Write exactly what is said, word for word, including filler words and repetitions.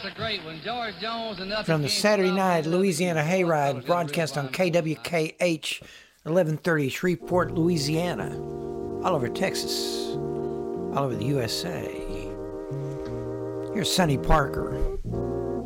that's a great one. George Jones and nothing. From the Saturday Night Louisiana Hayride, broadcast on K W K H, eleven thirty, Shreveport, Louisiana, all over Texas, all over the U S A. Here's Sonny Parker.